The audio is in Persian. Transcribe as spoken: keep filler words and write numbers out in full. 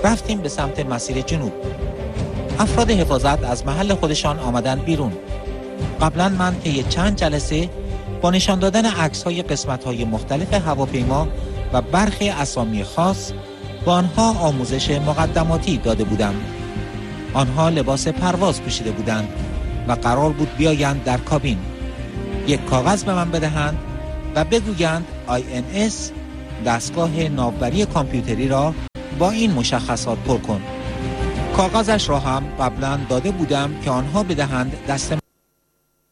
رفتیم به سمت مسیر جنوب. افراد حفاظت از محل خودشان آمدن بیرون. قبلا من طی چند جلسه با نشان دادن عکس‌های قسمت‌های مختلف هواپیما و برخی اسامی خاص با آنها آموزش مقدماتی داده بودم. آنها لباس پرواز پوشیده بودند و قرار بود بیایند در کابین. یک کاغذ به من بدهند و بگویند آی ان اس دستگاه ناوبری کامپیوتری را با این مشخصات پر کن. کاغذش را هم قبلا داده بودم که آنها بدهند دست